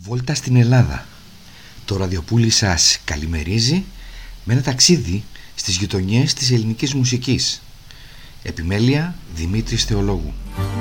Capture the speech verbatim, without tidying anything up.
Βόλτα στην Ελλάδα. Το ραδιοπούλι σας καλημερίζει με ένα ταξίδι στις γειτονιές της ελληνικής μουσικής. Επιμέλεια Δημήτρης Θεολόγου.